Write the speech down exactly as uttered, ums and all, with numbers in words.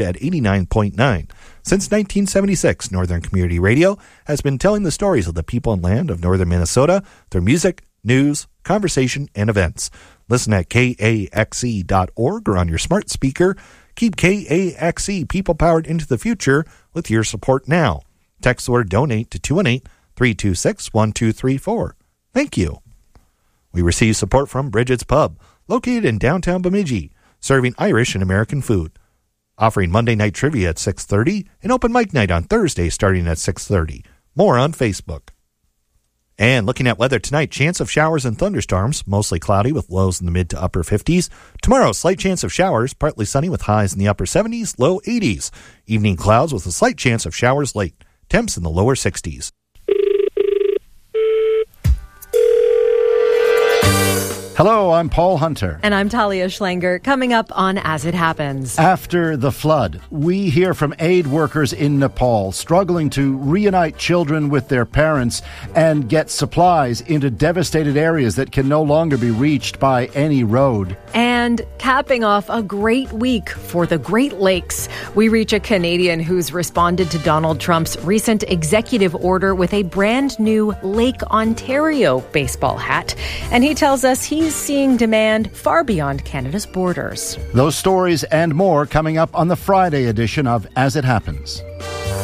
at eighty-nine point nine. Since nineteen seventy-six, Northern Community Radio has been telling the stories of the people and land of northern Minnesota through music, news, conversation, and events. Listen at K A X E dot org or on your smart speaker. Keep K A X E people-powered into the future with your support now. Text or donate to two one eight, three two six, one two three four. Thank you. We receive support from Bridget's Pub, located in downtown Bemidji, serving Irish and American food. Offering Monday night trivia at six thirty and open mic night on Thursday starting at six thirty. More on Facebook. And looking at weather tonight, chance of showers and thunderstorms, mostly cloudy with lows in the mid to upper fifties. Tomorrow, slight chance of showers, partly sunny with highs in the upper seventies, low eighties. Evening clouds with a slight chance of showers late. Temps in the lower sixties. Hello, I'm Paul Hunter. And I'm Talia Schlanger. Coming up on As It Happens. After the flood, we hear from aid workers in Nepal struggling to reunite children with their parents and get supplies into devastated areas that can no longer be reached by any road. And capping off a great week for the Great Lakes, we reach a Canadian who's responded to Donald Trump's recent executive order with a brand new Lake Ontario baseball hat. And he tells us he's seeing demand far beyond Canada's borders. Those stories and more coming up on the Friday edition of As It Happens.